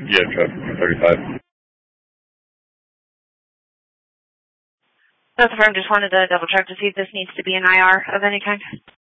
Yeah, traffic 35. That's the firm. Just wanted to double check to see if this needs to be an IR of any kind.